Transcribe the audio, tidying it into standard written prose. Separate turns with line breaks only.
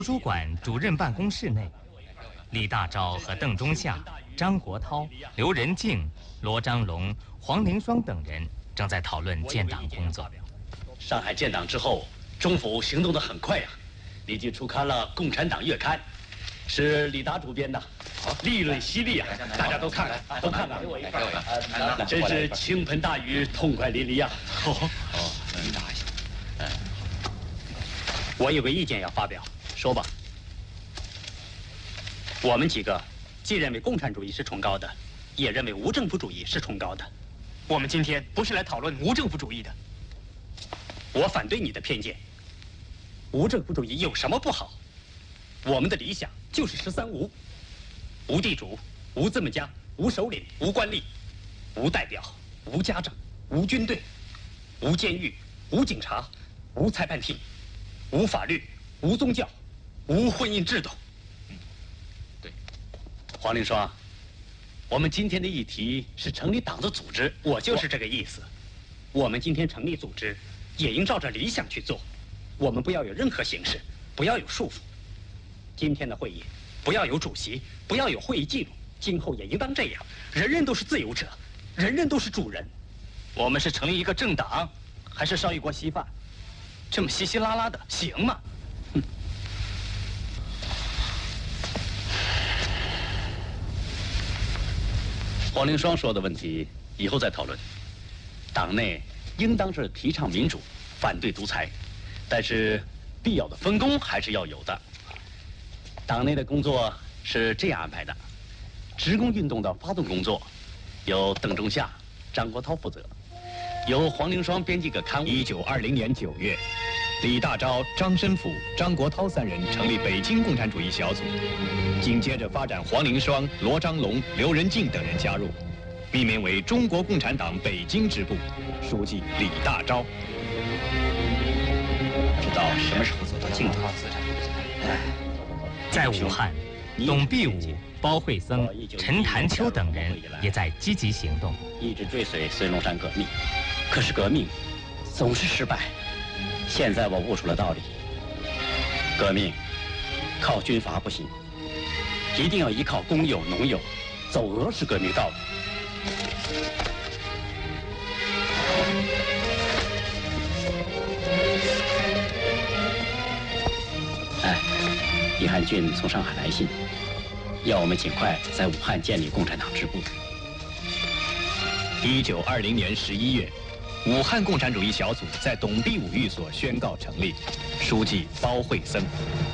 图书馆主任办公室内，李大钊和邓中夏、张国焘、刘仁静、罗章龙、黄凌霜等人正在讨论建党工作。
上海建党之后，中府行动得很快呀，立即出刊了《共产党月刊》，是李达主编的，利润犀利啊！大家都看看，都看看，真是倾盆大雨，痛快淋漓呀！
你打一下。我有个意见要发表，
说吧。
我们几个既认为共产主义是崇高的，也认为无政府主义是崇高的。我们今天不是来讨论无政府主义的。我反对你的偏见。无政府主义有什么不好？我们的理想就是13无：无地主、无资本家、无首领、无官吏、无代表、无家长、无军队、无监狱、无警察、无裁判庭、无法律、无宗教、无婚姻制度。
黄凌霜，我们今天的议题是成立党的组织，
我就是这个意思。我们今天成立组织，也应照着理想去做。我们不要有任何形式，不要有束缚。今天的会议不要有主席，不要有会议记录，今后也应当这样。人人都是自由者，人人都是主人。我们是成立一个政党，还是烧一锅稀饭？这么稀稀拉拉的，行吗？
黄凌霜说的问题以后再讨论。党内应当是提倡民主，反对独裁，但是必要的分工还是要有的。党内的工作是这样安排的：职工运动的发动工作由邓中夏、张国焘负责，由黄凌霜编辑个刊物。
1920年9月，李大钊、张申府、张国焘3人成立北京共产主义小组。紧接着发展黄凌霜、罗章龙、刘仁静等人加入，命名为中国共产党北京支部，书记李大钊。
知道什么时候走到尽头？
在武汉，董必武、包惠僧、陈潭秋等人也在积极行动，
一直追随孙中山革命，可是革命总是失败。现在我悟出了道理，革命靠军阀不行。一定要依靠公有、农有，走俄式革命道路。李汉俊从上海来信，要我们尽快在武汉建立共产党支部。
1920年11月，武汉共产主义小组在董必武寓所宣告成立，书记包惠僧。